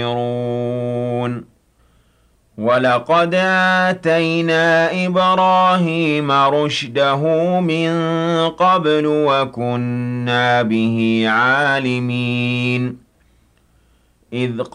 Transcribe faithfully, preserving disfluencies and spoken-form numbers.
وَلَقَدْ آتَيْنَا إِبْرَاهِيمَ رُشْدَهُ مِن قَبْلُ وَكُنَّا بِهِ عَالِمِينَ إِذْ